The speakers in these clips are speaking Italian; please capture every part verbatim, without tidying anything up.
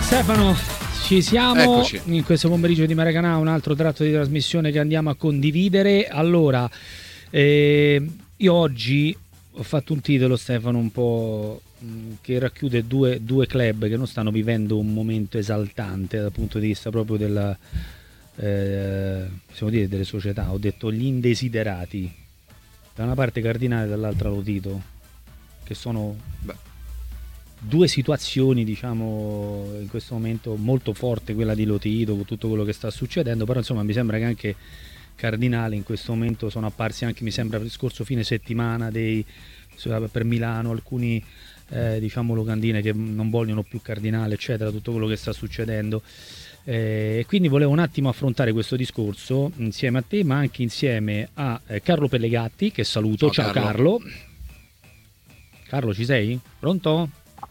Stefano, ci siamo. Eccoci. In questo pomeriggio di Maracanã, un altro tratto di trasmissione che andiamo a condividere. Allora, eh, io oggi ho fatto un titolo, Stefano, un po' mh, che racchiude due, due club che non stanno vivendo un momento esaltante dal punto di vista proprio della, eh, possiamo dire, delle società. Ho detto gli indesiderati, da una parte Cardinale, dall'altra Lotito, che sono... Beh, due situazioni, diciamo, in questo momento molto forte, quella di Lotito con tutto quello che sta succedendo, però insomma mi sembra che anche Cardinale in questo momento sono apparsi anche, mi sembra, per il scorso fine settimana dei, per Milano alcuni eh, diciamo locandine che non vogliono più Cardinale, eccetera, tutto quello che sta succedendo. E eh, quindi volevo un attimo affrontare questo discorso insieme a te, ma anche insieme a eh, Carlo Pellegatti, che saluto. Ciao, Ciao Carlo. Carlo. Carlo, ci sei? Pronto?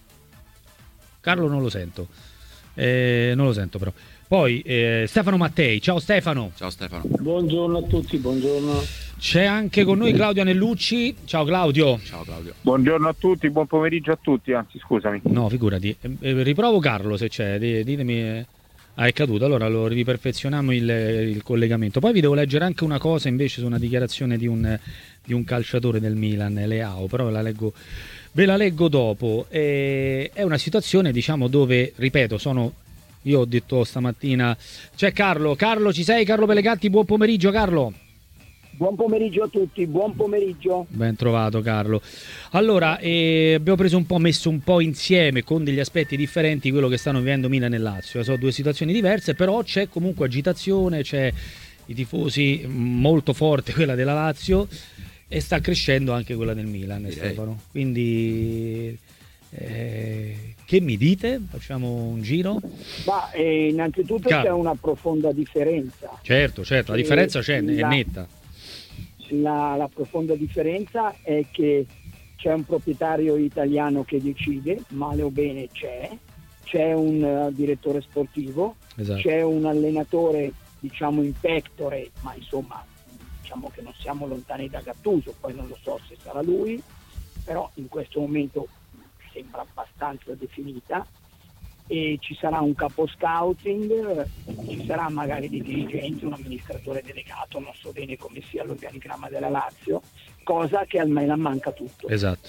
Carlo non lo sento, eh, non lo sento però. Poi eh, Stefano Mattei, ciao Stefano. Ciao Stefano. Buongiorno a tutti, buongiorno. C'è anche con noi Claudio Anellucci, ciao Claudio. Ciao Claudio. Buongiorno a tutti, buon pomeriggio a tutti, anzi scusami. No, figurati, eh, riprovo Carlo se c'è, ditemi... Eh... Ah, è caduto, allora lo riperfezioniamo il, il collegamento. Poi vi devo leggere anche una cosa invece su una dichiarazione di un, di un calciatore del Milan, Leao, però la leggo... Ve la leggo dopo. Eh, è una situazione, diciamo, dove, ripeto, sono... Io ho detto stamattina... C'è Carlo. Carlo, ci sei? Carlo Pellegatti, buon pomeriggio, Carlo. Buon pomeriggio a tutti, buon pomeriggio. Ben trovato, Carlo. Allora, eh, abbiamo preso un po', messo un po' insieme, con degli aspetti differenti, quello che stanno vivendo Milan e Lazio. Sono due situazioni diverse, però c'è comunque agitazione, c'è i tifosi molto forte, quella della Lazio, e sta crescendo anche quella del Milan, Direi. Stefano. Quindi eh, che mi dite? Facciamo un giro? Ma eh, innanzitutto Car- c'è una profonda differenza. Certo, certo, la differenza c'è, la, è netta. La, la profonda differenza è che c'è un proprietario italiano che decide, male o bene c'è, c'è un uh, direttore sportivo, esatto. C'è un allenatore, diciamo, in pectore, ma insomma diciamo che non siamo lontani da Gattuso, poi non lo so se sarà lui, però in questo momento sembra abbastanza definita, e ci sarà un capo scouting, ci sarà magari dei dirigenti, un amministratore delegato, non so bene come sia l'organigramma della Lazio, cosa che al Milan manca tutto. Esatto.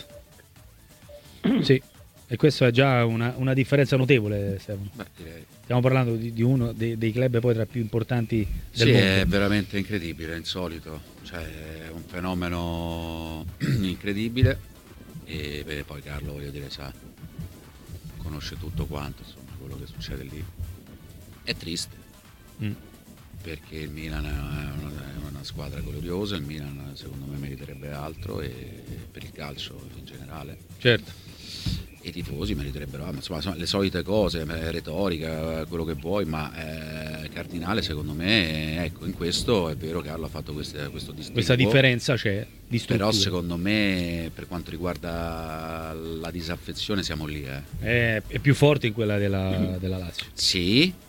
Sì, e questo è già una, una differenza notevole, Stefano. Beh, direi. Stiamo parlando di, di uno dei, dei club poi tra i più importanti del sì, mondo. È veramente incredibile, insolito, cioè è un fenomeno incredibile, e beh, poi Carlo, voglio dire, sa, conosce tutto quanto, insomma, quello che succede lì. È triste, mm. perché il Milan è una, è una squadra gloriosa, il Milan secondo me meriterebbe altro, e per il calcio in generale. Certo. E i tifosi meriterebbero, insomma, le solite cose, retorica, quello che vuoi, ma eh, Cardinale secondo me, ecco, in questo è vero che Carlo ha fatto queste, questo distinguo. Questa differenza c'è di struttura. Però secondo me, per quanto riguarda la disaffezione, siamo lì. Eh. È, è più forte in quella della, della Lazio. Sì,